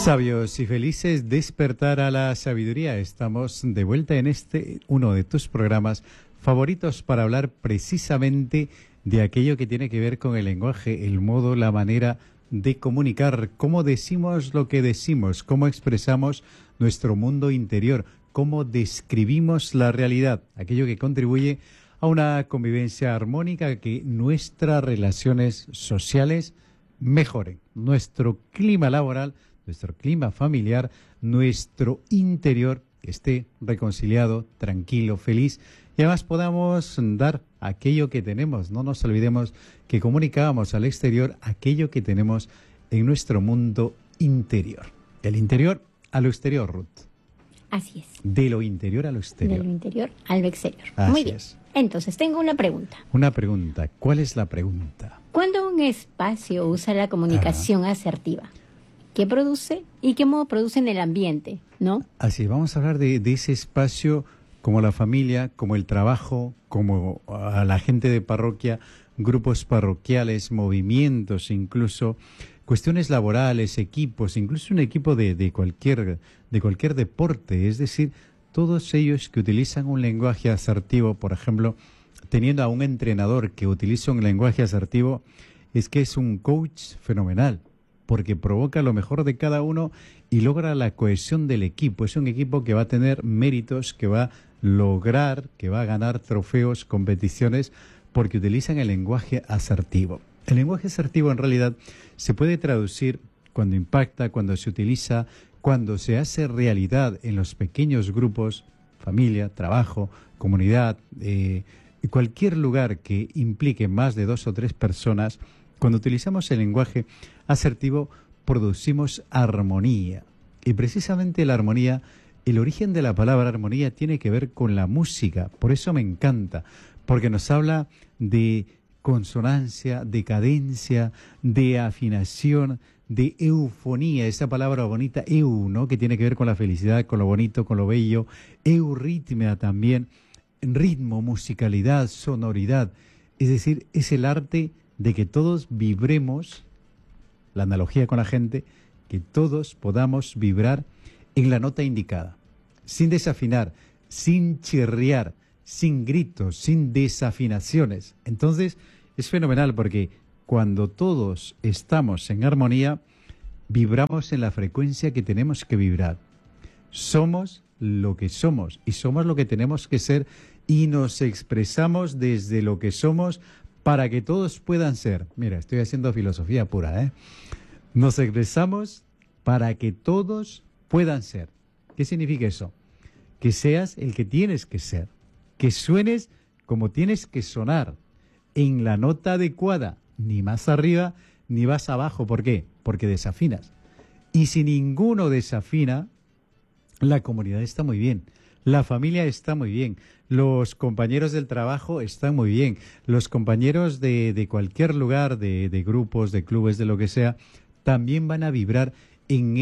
Sabios y felices, despertar a la sabiduría. Estamos de vuelta en uno de tus programas favoritos para hablar precisamente de aquello que tiene que ver con el lenguaje, el modo, la manera de comunicar, cómo decimos lo que decimos, cómo expresamos nuestro mundo interior, cómo describimos la realidad, aquello que contribuye a una convivencia armónica, que nuestras relaciones sociales mejoren, nuestro clima laboral, nuestro clima familiar, nuestro interior esté reconciliado, tranquilo, feliz, y además podamos dar aquello que tenemos. No nos olvidemos que comunicamos al exterior aquello que tenemos en nuestro mundo interior. Del interior a lo exterior, Ruth. Así es. De lo interior a lo exterior. De lo interior al exterior. Así Muy bien. es. Entonces, tengo una pregunta. Una pregunta. ¿Cuál es la pregunta? ¿Cuándo un espacio usa la comunicación asertiva? ¿Qué produce y qué modo produce en el ambiente? ¿No? Así, vamos a hablar de ese espacio como la familia, como el trabajo, como a la gente de parroquia, grupos parroquiales, movimientos, incluso cuestiones laborales, equipos, incluso un equipo de cualquier deporte. Es decir, todos ellos que utilizan un lenguaje asertivo, por ejemplo, teniendo a un entrenador que utiliza un lenguaje asertivo, es que es un coach fenomenal, porque provoca lo mejor de cada uno y logra la cohesión del equipo. Es un equipo que va a tener méritos, que va a lograr, que va a ganar trofeos, competiciones, porque utilizan el lenguaje asertivo. El lenguaje asertivo en realidad se puede traducir cuando impacta, cuando se utiliza, cuando se hace realidad en los pequeños grupos, familia, trabajo, comunidad, cualquier lugar que implique más de 2 o 3 personas. Cuando utilizamos el lenguaje asertivo, producimos armonía. Y precisamente la armonía, el origen de la palabra armonía tiene que ver con la música. Por eso me encanta, porque nos habla de consonancia, de cadencia, de afinación, de eufonía, esa palabra bonita, ¿no? Que tiene que ver con la felicidad, con lo bonito, con lo bello. Euritmia también, ritmo, musicalidad, sonoridad. Es decir, es el arte de que todos vibremos, la analogía con la gente, que todos podamos vibrar en la nota indicada, sin desafinar, sin chirriar, sin gritos, sin desafinaciones. Entonces, es fenomenal porque cuando todos estamos en armonía, vibramos en la frecuencia que tenemos que vibrar. Somos lo que somos y somos lo que tenemos que ser, y nos expresamos desde lo que somos para que todos puedan ser. Mira, estoy haciendo filosofía pura, ¿eh? Nos expresamos para que todos puedan ser. ¿Qué significa eso? Que seas el que tienes que ser, que suenes como tienes que sonar, en la nota adecuada, ni más arriba ni más abajo. ¿Por qué? Porque desafinas. Y si ninguno desafina, la comunidad está muy bien, la familia está muy bien, los compañeros del trabajo están muy bien, los compañeros de cualquier lugar, de grupos, de clubes, de lo que sea, también van a vibrar en